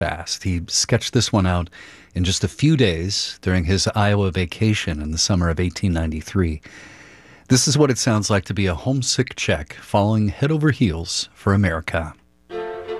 fast. He sketched this one out in just a few days during his Iowa vacation in the summer of 1893. This is what it sounds like to be a homesick Czech falling head over heels for America.